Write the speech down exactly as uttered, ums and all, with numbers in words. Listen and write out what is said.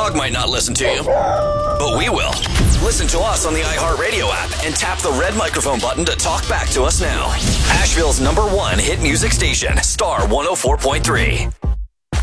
dog might not listen to you, but we will. Listen to us on the iHeartRadio app and tap the red microphone button to talk back to us now. Asheville's number one hit music station, Star one oh four point three.